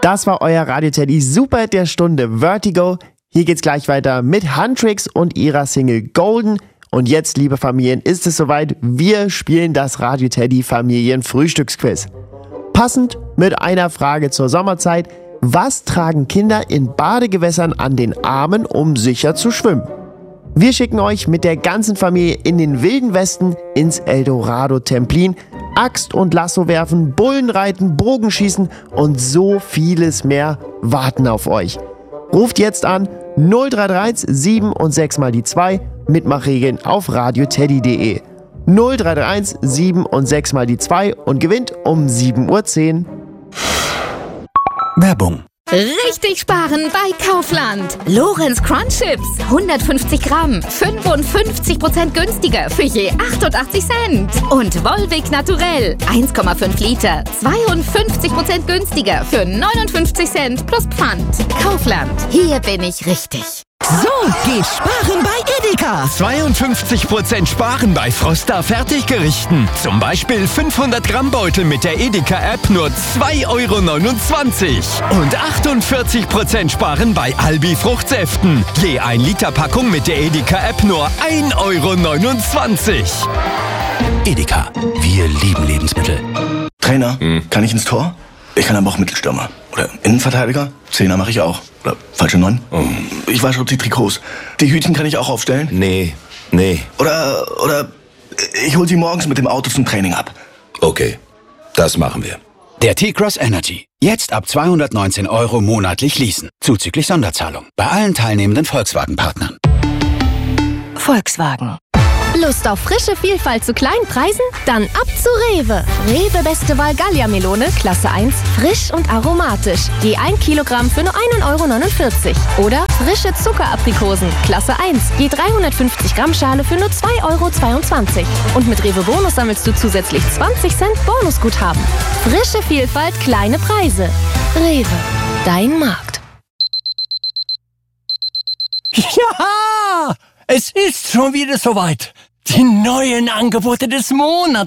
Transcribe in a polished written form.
Das war euer Radio Teddy Superhit der Stunde Vertigo. Hier geht's gleich weiter mit Huntrix und ihrer Single Golden. Und jetzt, liebe Familien, ist es soweit. Wir spielen das Radio Teddy Familien-Frühstücksquiz. Passend mit einer Frage zur Sommerzeit. Was tragen Kinder in Badegewässern an den Armen, um sicher zu schwimmen? Wir schicken euch mit der ganzen Familie in den Wilden Westen ins Eldorado Templin. Axt und Lasso werfen, Bullen reiten, Bogenschießen und so vieles mehr warten auf euch. Ruft jetzt an 0331 7 und 6 mal die 2, Mitmachregeln auf radioteddy.de. 0331 7 und 6 mal die 2 und gewinnt um 7:10 Uhr. Werbung. Richtig sparen bei Kaufland. Lorenz Crunch Chips, 150 Gramm, 55% günstiger für je 88 Cent. Und Volvic Naturell, 1,5 Liter, 52% günstiger für 59 Cent plus Pfand. Kaufland, hier bin ich richtig. So geht Sparen bei Edeka. 52% Sparen bei Froster Fertiggerichten. Zum Beispiel 500 Gramm Beutel mit der Edeka-App nur 2,29 €. Und 48% Sparen bei Albi Fruchtsäften. Je 1 Liter Packung mit der Edeka-App nur 1,29 €. Edeka, wir lieben Lebensmittel. Trainer, kann ich ins Tor? Ich kann aber auch Mittelstürmer. Oder Innenverteidiger? Zehner mache ich auch. Oder falsche 9. Ich wasche auch die Trikots. Die Hütchen kann ich auch aufstellen? Nee. Oder ich hol sie morgens mit dem Auto zum Training ab. Okay, das machen wir. Der T-Cross Energy. Jetzt ab 219 € monatlich leasen. Zuzüglich Sonderzahlung. Bei allen teilnehmenden Volkswagen-Partnern. Volkswagen. Lust auf frische Vielfalt zu kleinen Preisen? Dann ab zu Rewe. Rewe Beste Wahl Gallia-Melone, Klasse 1, frisch und aromatisch. Je 1 Kilogramm für nur 1,49 € Oder frische Zuckeraprikosen, Klasse 1, je 350 Gramm Schale für nur 2,22 € Und mit Rewe Bonus sammelst du zusätzlich 20 Cent Bonusguthaben. Frische Vielfalt, kleine Preise. Rewe, dein Markt. Ja, es ist schon wieder soweit. Die neuen Angebote des Monats.